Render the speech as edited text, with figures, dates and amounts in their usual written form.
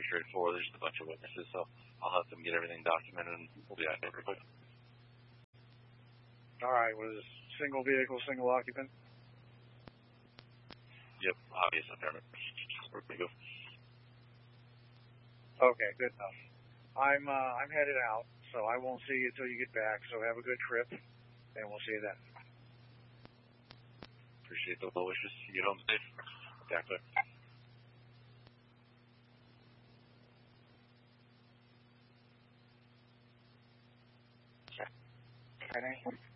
pretty straightforward. There's just a bunch of witnesses, so I'll have them get everything documented, and we'll be out there real quick. All right. Was it single vehicle, single occupant? Yep, obvious impairment. Where can we go? Okay, good enough. I'm headed out, so I won't see you until you get back. So have a good trip, and we'll see you then. Appreciate the well wishes. You get home safe. Back there. Okay.